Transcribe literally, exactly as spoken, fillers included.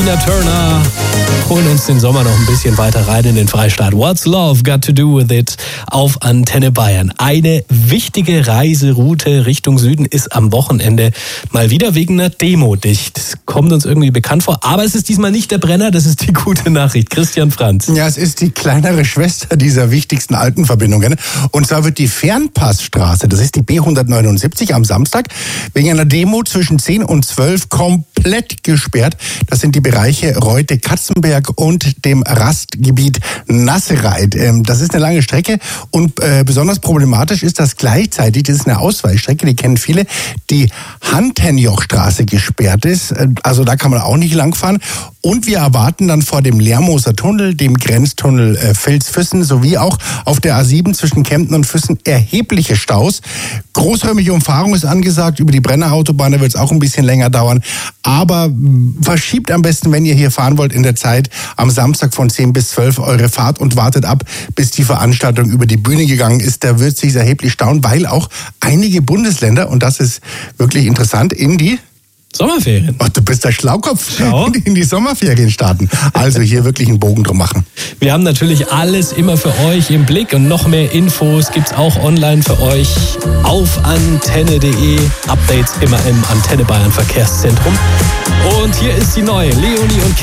Tina Turner holen uns den Sommer noch ein bisschen weiter rein in den Freistaat. What's Love Got to Do With It auf Antenne Bayern. Eine wichtige Reiseroute Richtung Süden ist am Wochenende mal wieder wegen einer Demo dicht. Das kommt uns irgendwie bekannt vor, aber es ist diesmal nicht der Brenner, das ist die gute Nachricht. Christian Franz. Ja, es ist die kleinere Schwester dieser wichtigsten Alpenverbindungen. Und zwar wird die Fernpassstraße, das ist die B hundertneunundsiebzig, am Samstag wegen einer Demo zwischen zehn und zwölf komplett gesperrt. Das sind die Bereiche Reute-Katzenberg und dem Rastgebiet Nassereit. Das ist eine lange Strecke und äh, besonders problematisch ist, dass gleichzeitig, das ist eine Ausweichstrecke, die kennen viele, die Hanternjochstraße gesperrt ist. Also da kann man auch nicht langfahren. Und wir erwarten dann vor dem Lermoser Tunnel, dem Grenztunnel äh, Vilsfüssen sowie auch auf der A sieben zwischen Kempten und Füssen erhebliche Staus. Großräumige Umfahrung ist angesagt. Über die Brennerautobahn, da wird es auch ein bisschen länger dauern. Aber verschiebt am besten, wenn ihr hier fahren wollt, in der Zeit am Samstag von zehn bis zwölf eure Fahrt und wartet ab, bis die Veranstaltung über die Bühne gegangen ist. Da wird sich erheblich staunen, weil auch einige Bundesländer, und das ist wirklich interessant, in die Sommerferien. Ach, du bist der Schlaukopf. Schau. In die Sommerferien starten. Also hier wirklich einen Bogen drum machen. Wir haben natürlich alles immer für euch im Blick und noch mehr Infos gibt's auch online für euch auf antenne punkt de. Updates immer im Antenne Bayern Verkehrszentrum. Und hier ist die neue Leonie und